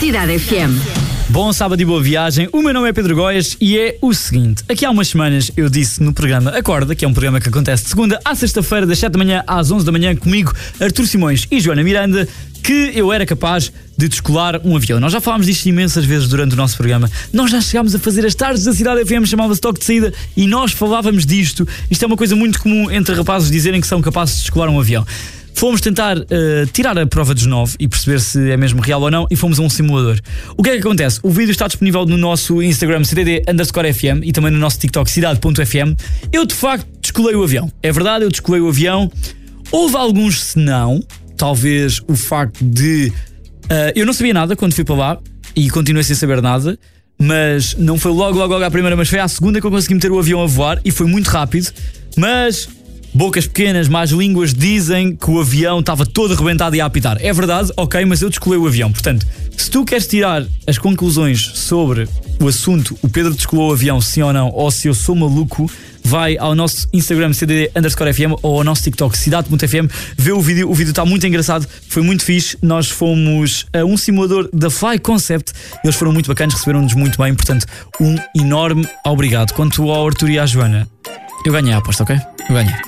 Cidade FM. Bom sábado e boa viagem, o meu nome é Pedro Góes e é o seguinte: aqui há umas semanas eu disse no programa Acorda, que é um programa que acontece de segunda à sexta-feira, das 7 da manhã às 11 da manhã, comigo, Artur Simões e Joana Miranda, que eu era capaz de descolar um avião. Nós já falámos disto imensas vezes durante o nosso programa. Nós já chegámos a fazer as tardes da Cidade FM, chamava-se Toque de Saída, e nós falávamos disto. Isto é uma coisa muito comum entre rapazes dizerem que são capazes de descolar um avião. Fomos tentar tirar a prova dos 9 e perceber se é mesmo real ou não, e fomos a um simulador. O que é que acontece? O vídeo está disponível no nosso Instagram CDD_FM e também no nosso TikTok Cidade.fm. Eu de facto descolei o avião. É verdade, eu descolei o avião. Houve alguns senão, talvez o facto de eu não sabia nada quando fui para lá e continuei sem saber nada, mas não foi logo à primeira, mas foi à segunda que eu consegui meter o avião a voar e foi muito rápido. Mas bocas pequenas, más línguas dizem que o avião estava todo arrebentado e a apitar. É verdade, ok, mas eu descolei o avião. Portanto, se tu queres tirar as conclusões sobre o assunto, o Pedro descolou o avião, sim ou não, ou se eu sou maluco, vai ao nosso Instagram CDD_FM ou ao nosso TikTok Cidade.fm, vê o vídeo está muito engraçado, foi muito fixe. Nós fomos a um simulador da Fly Concept, eles foram muito bacanas, receberam-nos muito bem, portanto, um enorme obrigado. Quanto ao Artur e à Joana, eu ganhei a aposta, ok? Eu ganhei.